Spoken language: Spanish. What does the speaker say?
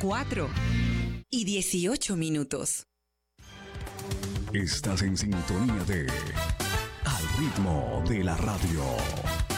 4:18. Estás en sintonía de Al ritmo de la radio.